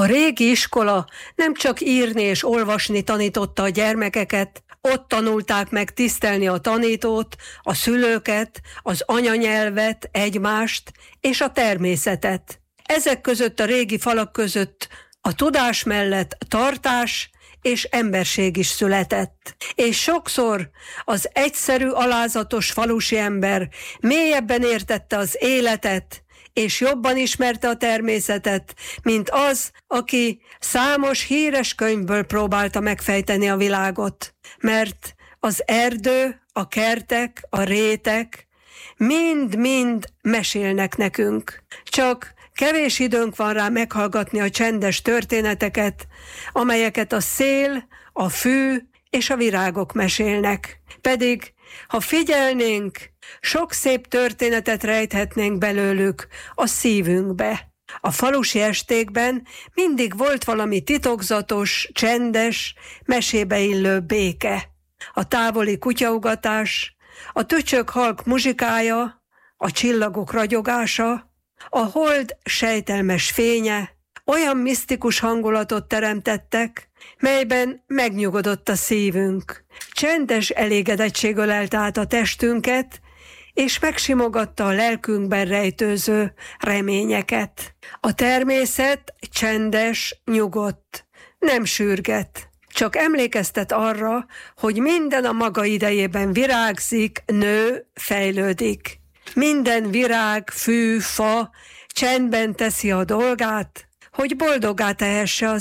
A régi iskola nem csak írni és olvasni tanította a gyermekeket, ott tanulták meg tisztelni a tanítót, a szülőket, az anyanyelvet, egymást és a természetet. Ezek között a régi falak között a tudás mellett tartás és emberség is született. És sokszor az egyszerű, alázatos falusi ember mélyebben értette az életet, és jobban ismerte a természetet, mint az, aki számos híres könyvből próbálta megfejteni a világot. Mert az erdő, a kertek, a rétek mind-mind mesélnek nekünk. Csak kevés időnk van rá meghallgatni a csendes történeteket, amelyeket a szél, a fű és a virágok mesélnek. Pedig, ha figyelnénk, sok szép történetet rejthetnénk belőlük a szívünkbe. A falusi estékben mindig volt valami titokzatos, csendes, mesébe illő béke. A távoli kutyaugatás, a tücsök halk muzsikája, a csillagok ragyogása, a hold sejtelmes fénye olyan misztikus hangulatot teremtettek, melyben megnyugodott a szívünk. Csendes elégedettség ölelte át a testünket, és megsimogatta a lelkünkben rejtőző reményeket. A természet csendes, nyugodt, nem sürget, csak emlékeztet arra, hogy minden a maga idejében virágzik, nő, fejlődik. Minden virág, fű, fa csendben teszi a dolgát, hogy boldoggá tehesse az